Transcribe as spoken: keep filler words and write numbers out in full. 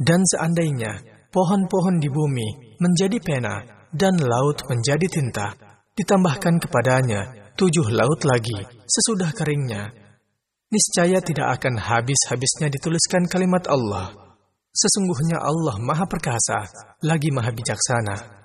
Dan seandainya pohon-pohon di bumi menjadi pena dan laut menjadi tinta, ditambahkan kepadanya tujuh laut lagi sesudah keringnya, niscaya tidak akan habis-habisnya dituliskan kalimat Allah. Sesungguhnya Allah Maha Perkasa, lagi Maha Bijaksana.